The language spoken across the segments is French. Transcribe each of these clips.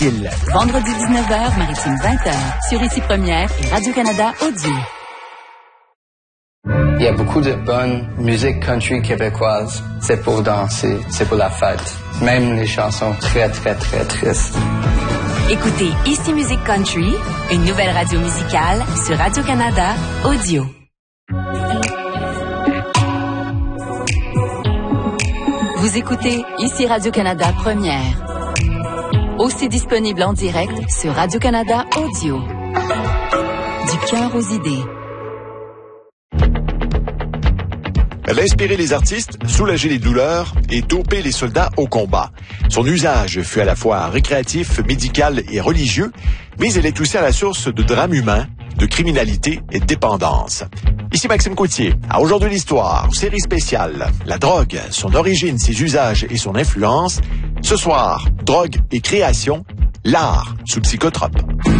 Vendredi 19h, Maritime 20h, sur Ici Première et Radio-Canada Audio. Il y a beaucoup de bonne musique country québécoise. C'est pour danser, c'est pour la fête. Même les chansons très, très, très tristes. Écoutez Ici Musique Country, une nouvelle radio musicale sur Radio-Canada Audio. Vous écoutez Ici Radio-Canada Première. Aussi disponible en direct sur Radio-Canada Audio. Du cœur aux idées. Elle a inspiré les artistes, soulagé les douleurs et dopé les soldats au combat. Son usage fut à la fois récréatif, médical et religieux, mais elle est aussi à la source de drames humains, de criminalité et de dépendance. Ici Maxime Coutier, à Aujourd'hui l'Histoire, série spéciale, la drogue, son origine, ses usages et son influence. Ce soir, drogue et création, l'art sous psychotrope.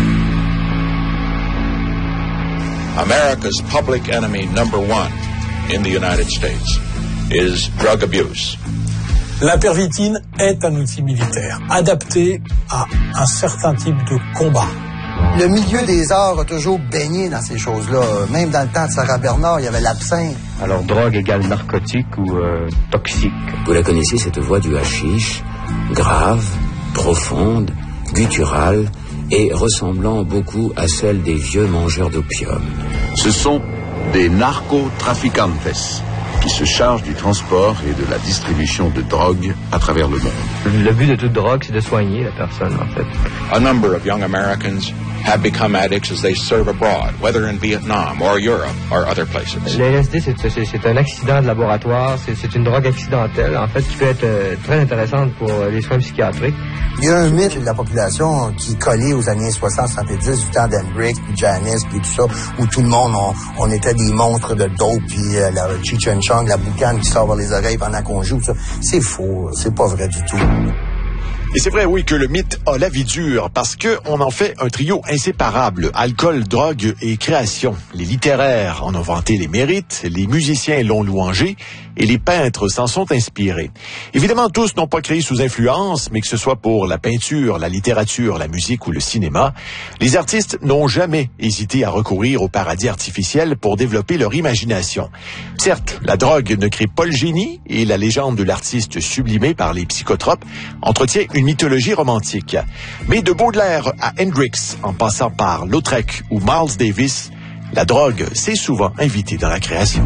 America's public enemy number one in the United States is drug abuse. L'impervitine est un outil militaire adapté à un certain type de combat. Le milieu des arts a toujours baigné dans ces choses-là. Même dans le temps de Sarah Bernard, il y avait l'absinthe. Alors, drogue égale narcotique ou toxique. Vous la connaissez, cette voix du hashish, grave, profonde, gutturale et ressemblant beaucoup à celle des vieux mangeurs d'opium. Ce sont des narcotraficantes qui se chargent du transport et de la distribution de drogue à travers le monde. Le but de toute drogue, c'est de soigner la personne, en fait. A number of young Americans have become addicts as they serve abroad, whether in Vietnam or Europe or other places. Le LSD, c'est un accident de laboratoire, c'est une drogue accidentelle, en fait, qui peut être très intéressante pour les soins psychiatriques. Il y a un mythe de la population qui est collé aux années 60-70, du temps d'Hendrix, puis Janis, puis tout ça, où tout le monde, on était des monstres de dope, puis la Cheech and Chong, la boucane qui sort vers les oreilles pendant qu'on joue, ça. C'est faux, c'est pas vrai du tout. Et c'est vrai, oui, que le mythe a la vie dure parce que on en fait un trio inséparable. Alcool, drogue et création. Les littéraires en ont vanté les mérites, les musiciens l'ont louangé et les peintres s'en sont inspirés. Évidemment, tous n'ont pas créé sous influence, mais que ce soit pour la peinture, la littérature, la musique ou le cinéma, les artistes n'ont jamais hésité à recourir au paradis artificiel pour développer leur imagination. Certes, la drogue ne crée pas le génie et la légende de l'artiste sublimé par les psychotropes entretient une mythologie romantique. Mais de Baudelaire à Hendrix, en passant par Lautrec ou Miles Davis, la drogue s'est souvent invitée dans la création.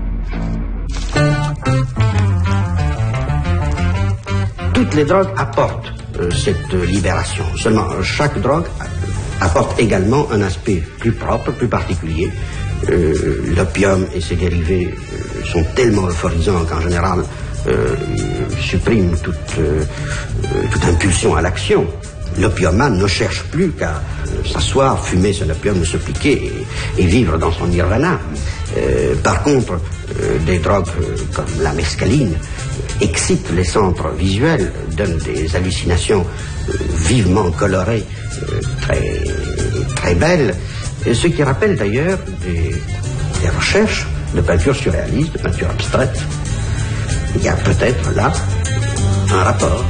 Toutes les drogues apportent cette libération. Seulement, chaque drogue apporte également un aspect plus propre, plus particulier. L'opium et ses dérivés sont tellement euphorisants qu'en général, suppriment toute impulsion à l'action. L'opiumane ne cherche plus qu'à s'asseoir, fumer son opium, se piquer et vivre dans son nirvana. Par contre, des drogues comme la mescaline excitent les centres visuels, donnent des hallucinations vivement colorées, très, très belles, ce qui rappelle d'ailleurs des recherches de peinture surréaliste, de peinture abstraite. Il y a peut-être là un rapport.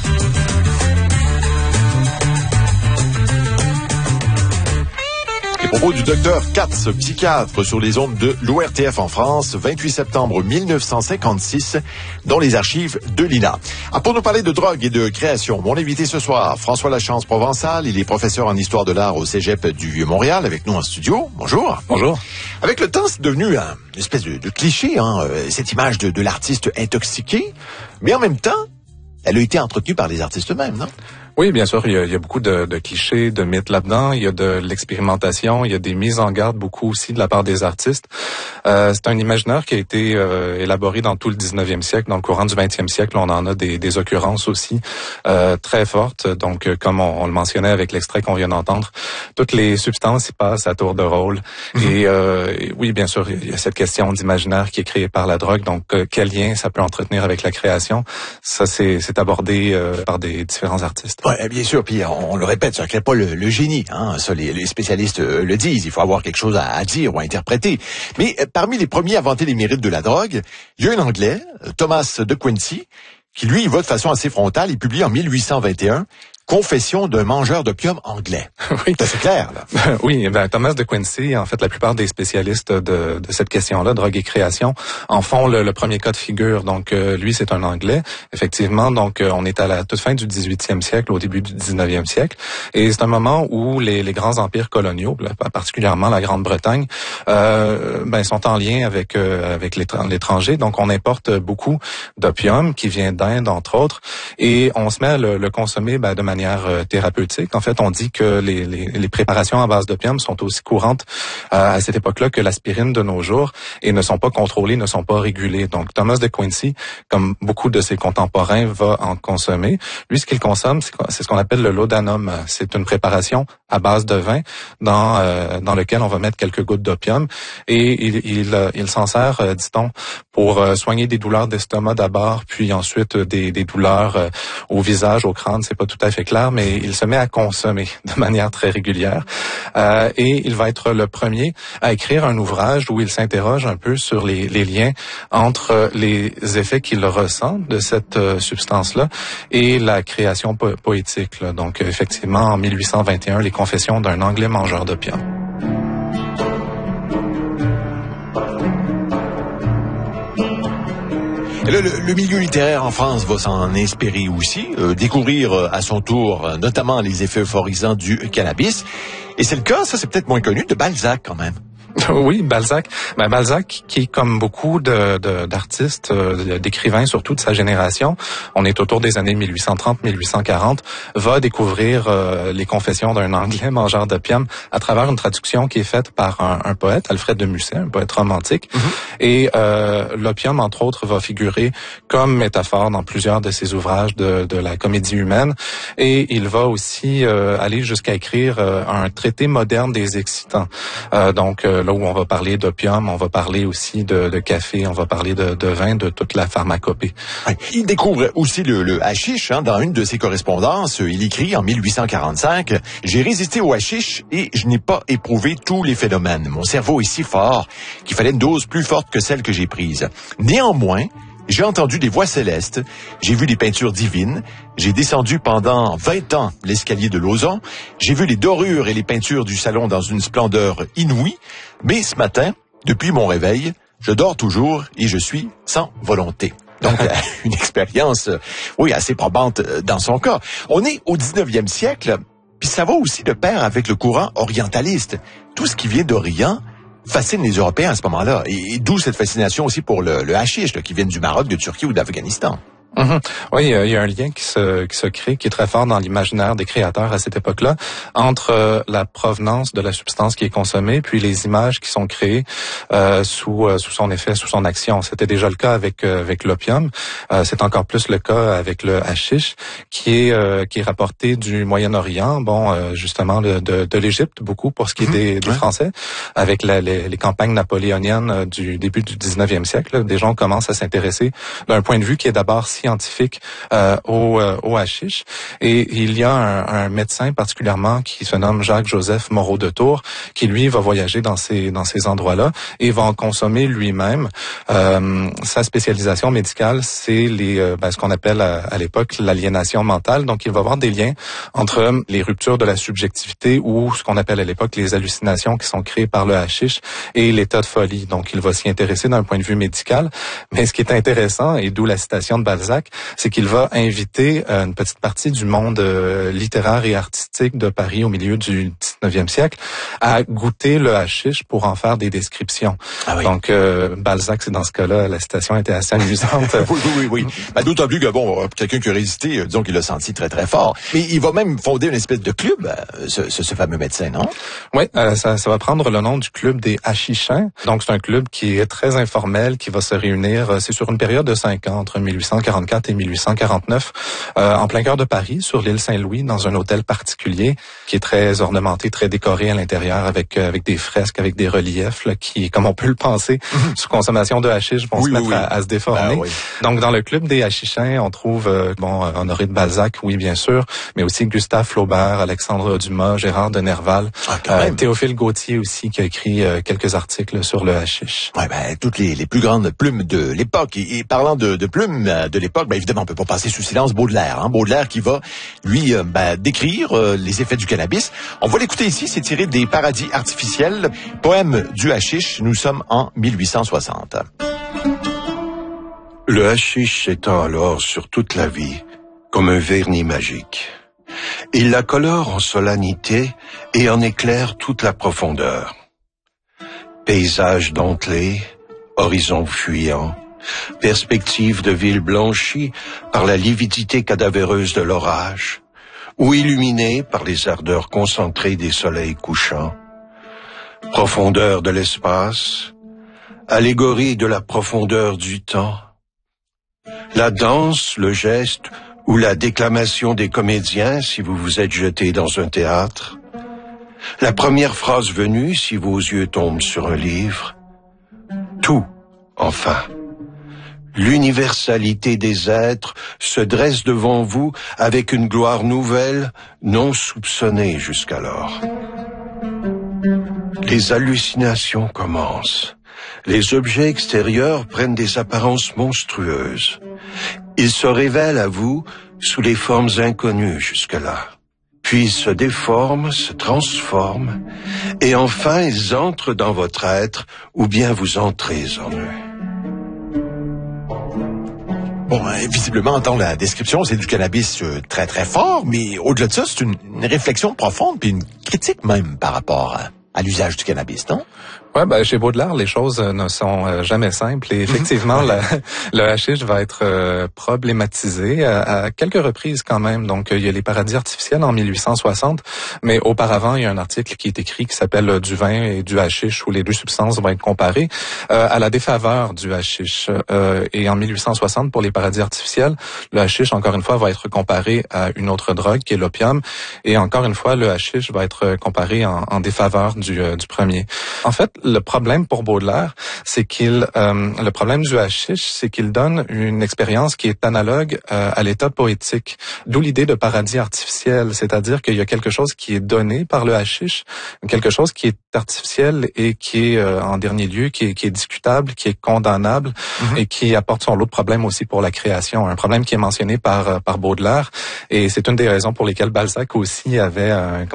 Les propos du docteur Katz, psychiatre sur les ondes de l'ORTF en France, 28 septembre 1956, dans les archives de l'INA. Pour nous parler de drogue et de création, mon invité ce soir, François Lachance Provençal, il est professeur en histoire de l'art au Cégep du Vieux-Montréal, avec nous en studio. Bonjour. Bonjour. Avec le temps, c'est devenu une espèce de cliché, cette image de l'artiste intoxiqué, mais en même temps, elle a été entretenue par les artistes eux-mêmes, non? Oui, bien sûr, il y a beaucoup de clichés, de mythes là-dedans. Il y a de l'expérimentation, il y a des mises en garde beaucoup aussi de la part des artistes. C'est un imaginaire qui a été élaboré dans tout le 19e siècle. Dans le courant du 20e siècle, on en a des occurrences aussi très fortes. Donc, comme on le mentionnait avec l'extrait qu'on vient d'entendre, toutes les substances y passent à tour de rôle. Et oui, bien sûr, il y a cette question d'imaginaire qui est créée par la drogue. Donc, quel lien ça peut entretenir avec la création? Ça, c'est abordé par des différents artistes. Ouais, bien sûr, puis on le répète, ça ne crée pas le génie. Ça, les spécialistes le disent, il faut avoir quelque chose à dire ou à interpréter. Mais parmi les premiers à vanter les mérites de la drogue, il y a un Anglais, Thomas de Quincey, qui lui, il va de façon assez frontale. Il publie en 1821 Confession d'un mangeur d'opium anglais. Oui. C'est clair, là. Oui, Thomas de Quincey, en fait, la plupart des spécialistes de cette question-là, drogue et création, en font le premier cas de figure. Donc, lui, c'est un Anglais, effectivement. Donc, on est à la toute fin du 18e siècle, au début du 19e siècle. Et c'est un moment où les grands empires coloniaux, particulièrement la Grande-Bretagne, sont en lien avec l'étranger. Donc, on importe beaucoup d'opium qui vient d'Inde, entre autres, et on se met à le consommer de manière thérapeutique. En fait, on dit que les préparations à base d'opium sont aussi courantes à cette époque-là que l'aspirine de nos jours et ne sont pas contrôlées, ne sont pas régulées. Donc, Thomas de Quincey, comme beaucoup de ses contemporains, va en consommer. Lui, ce qu'il consomme, c'est ce qu'on appelle le laudanum. C'est une préparation à base de vin dans lequel on va mettre quelques gouttes d'opium et il s'en sert, dit-on, pour soigner des douleurs d'estomac d'abord, puis ensuite des douleurs au visage, au crâne. C'est pas tout à fait clair, mais il se met à consommer de manière très régulière. Et il va être le premier à écrire un ouvrage où il s'interroge un peu sur les liens entre les effets qu'il ressent de cette substance-là et la création poétique. Là. Donc, effectivement, en 1821, les confessions d'un Anglais mangeur d'opium. Le milieu littéraire en France va s'en inspirer aussi, découvrir à son tour notamment les effets euphorisants du cannabis. Et c'est le cas, ça c'est peut-être moins connu, de Balzac quand même. Oui, Balzac. Balzac, qui comme beaucoup d'artistes, d'écrivains surtout de sa génération, on est autour des années 1830-1840, va découvrir les confessions d'un Anglais mangeur d'opium à travers une traduction qui est faite par un poète, Alfred de Musset, un poète romantique. Mm-hmm. Et l'opium, entre autres, va figurer comme métaphore dans plusieurs de ses ouvrages de la comédie humaine. Et il va aussi aller jusqu'à écrire un traité moderne des excitants. Donc, là où on va parler d'opium, on va parler aussi de café, on va parler de vin, de toute la pharmacopée. Il découvre aussi le hashish. Dans une de ses correspondances, il écrit en 1845 « J'ai résisté au hashish et je n'ai pas éprouvé tous les phénomènes. Mon cerveau est si fort qu'il fallait une dose plus forte que celle que j'ai prise. Néanmoins, j'ai entendu des voix célestes, j'ai vu des peintures divines, j'ai descendu pendant 20 ans l'escalier de Lauson, j'ai vu les dorures et les peintures du salon dans une splendeur inouïe, mais ce matin, depuis mon réveil, je dors toujours et je suis sans volonté. » Donc, une expérience, assez probante dans son cas. On est au 19e siècle, puis ça va aussi de pair avec le courant orientaliste. Tout ce qui vient d'Orient fascine les Européens à ce moment-là. Et d'où cette fascination aussi pour le hashish, qui vient du Maroc, de Turquie ou d'Afghanistan. Mm-hmm. Oui, il y a un lien qui se crée, qui est très fort dans l'imaginaire des créateurs à cette époque-là, entre la provenance de la substance qui est consommée, puis les images qui sont créées sous son effet, sous son action. C'était déjà le cas avec l'opium. C'est encore plus le cas avec le hashish, qui est rapporté du Moyen-Orient, justement de l'Égypte, beaucoup pour ce qui est des Français, avec les campagnes napoléoniennes du début du 19e siècle. Là, des gens commencent à s'intéresser d'un point de vue qui est d'abord scientifique au hashish. Et il y a un médecin particulièrement qui se nomme Jacques-Joseph Moreau de Tours, qui lui va voyager dans ces endroits-là et va en consommer lui-même. Sa spécialisation médicale, c'est ce qu'on appelle à l'époque l'aliénation mentale. Donc, il va avoir des liens entre les ruptures de la subjectivité ou ce qu'on appelle à l'époque les hallucinations qui sont créées par le hashish et l'état de folie. Donc, il va s'y intéresser d'un point de vue médical. Mais ce qui est intéressant, et d'où la citation de Balzac, c'est qu'il va inviter une petite partie du monde littéraire et artistique de Paris au milieu du 19e siècle à goûter le hashish pour en faire des descriptions. Ah oui. Donc, Balzac, c'est dans ce cas-là, la citation était assez amusante. Oui. D'autant plus que, quelqu'un qui a résisté, disons qu'il l'a senti très, très fort. Mais il va même fonder une espèce de club, ce fameux médecin, non? Oui, ça va prendre le nom du club des hashichins. Donc, c'est un club qui est très informel, qui va se réunir, c'est sur une période de 5 ans, entre 1844 et 1849, en plein cœur de Paris, sur l'île Saint-Louis, dans un hôtel particulier qui est très ornementé été très décoré à l'intérieur avec des fresques, avec des reliefs là, qui, comme on peut le penser, sous consommation de hashish vont se mettre à se déformer. Oui. Donc, dans le club des hachichins, on trouve Honoré de Balzac, oui, bien sûr, mais aussi Gustave Flaubert, Alexandre Dumas, Gérard de Nerval, Théophile Gautier aussi, qui a écrit quelques articles sur le hashish. Ouais, toutes les plus grandes plumes de l'époque. Et parlant de plumes de l'époque, évidemment, on peut pas passer sous silence Baudelaire. Baudelaire qui va, lui, décrire les effets du cannabis. On va l'écouter ici, c'est tiré des Paradis artificiels, poème du hashish. Nous sommes en 1860. Le hashish s'étend alors sur toute la vie, comme un vernis magique. Il la colore en solennité et en éclaire toute la profondeur. Paysages dentelés, horizons fuyants, perspectives de villes blanchies par la lividité cadavéreuse de l'orage, ou illuminées par les ardeurs concentrées des soleils couchants. Profondeur de l'espace, allégorie de la profondeur du temps. La danse, le geste ou la déclamation des comédiens si vous vous êtes jeté dans un théâtre. La première phrase venue si vos yeux tombent sur un livre. Tout, enfin. L'universalité des êtres se dresse devant vous avec une gloire nouvelle, non soupçonnée jusqu'alors. Les hallucinations commencent. Les objets extérieurs prennent des apparences monstrueuses. Ils se révèlent à vous sous les formes inconnues jusque-là. Puis ils se déforment, se transforment, et enfin ils entrent dans votre être, ou bien vous entrez en eux. Bon, visiblement, entend la description, c'est du cannabis très, très fort, mais au-delà de ça, c'est une réflexion profonde, puis une critique même par rapport à l'usage du cannabis, non? Ouais, chez Baudelaire, les choses ne sont jamais simples et effectivement, le hashish va être problématisé à quelques reprises quand même. Donc, il y a les paradis artificiels en 1860, mais auparavant, il y a un article qui est écrit qui s'appelle Du vin et du hashish, où les deux substances vont être comparées à la défaveur du hashish. Et en 1860, pour les paradis artificiels, le hashish, encore une fois, va être comparé à une autre drogue qui est l'opium. Et encore une fois, le hashish va être comparé en défaveur du premier. En fait, le problème pour Baudelaire, c'est le problème du hashish, c'est qu'il donne une expérience qui est analogue à l'état poétique. D'où l'idée de paradis artificiel, c'est-à-dire qu'il y a quelque chose qui est donné par le hashish, quelque chose qui est artificiel et qui est en dernier lieu, qui est discutable, qui est condamnable et qui apporte son lot de problèmes aussi pour la création. Un problème qui est mentionné par Baudelaire et c'est une des raisons pour lesquelles Balzac aussi avait,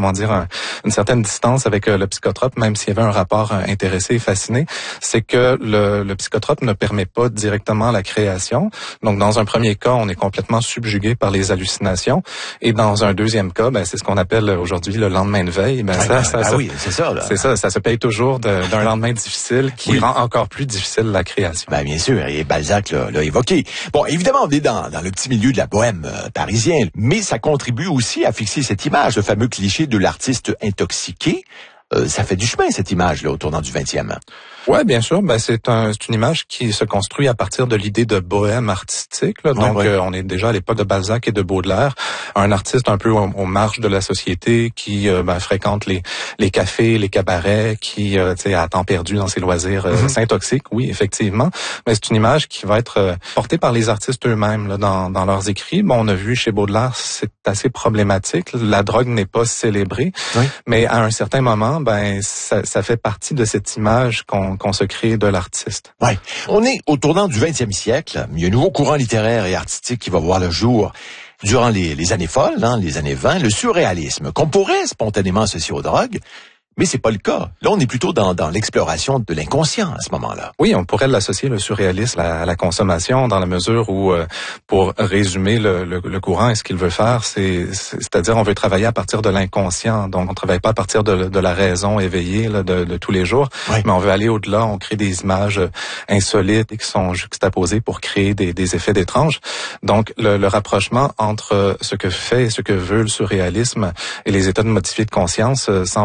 une certaine distance avec le psychotrope, même s'il y avait un rapport intéressé et fasciné, c'est que le psychotrope ne permet pas directement la création. Donc, dans un premier cas, on est complètement subjugué par les hallucinations. Et dans un deuxième cas, c'est ce qu'on appelle aujourd'hui le lendemain de veille. Oui, c'est ça. Là. C'est ça se paye toujours d'un lendemain difficile qui rend encore plus difficile la création. Bien sûr, et Balzac l'a évoqué. Bon, évidemment, on est dans le petit milieu de la bohème parisienne, mais ça contribue aussi à fixer cette image, le fameux cliché de l'artiste intoxiqué. Ça fait du chemin, cette image-là, au tournant du 20e. Ouais, bien sûr. C'est une image qui se construit à partir de l'idée de bohème artistique. Là. Donc, on est déjà à l'époque de Balzac et de Baudelaire. Un artiste un peu aux marges de la société qui fréquente les cafés, les cabarets, qui à temps perdu dans ses loisirs s'intoxique. Oui, effectivement. Mais c'est une image qui va être portée par les artistes eux-mêmes là, dans leurs écrits. Bon, on a vu chez Baudelaire, c'est assez problématique. La drogue n'est pas célébrée. Oui. Mais à un certain moment, ça fait partie de cette image qu'on se crée de l'artiste. Ouais. On est au tournant du 20e siècle. Il y a un nouveau courant littéraire et artistique qui va voir le jour durant les années folles, les années 20, le surréalisme, qu'on pourrait spontanément associer aux drogues. Mais c'est pas le cas. Là, on est plutôt dans l'exploration de l'inconscient à ce moment-là. Oui, on pourrait l'associer le surréalisme à la consommation dans la mesure où, pour résumer le courant, et ce qu'il veut faire, c'est-à-dire on veut travailler à partir de l'inconscient. Donc, on travaille pas à partir de la raison éveillée là, de tous les jours, mais on veut aller au-delà. On crée des images insolites et qui sont juxtaposées pour créer des effets d'étranges. Donc, le rapprochement entre ce que fait et ce que veut le surréalisme et les états de modifié de conscience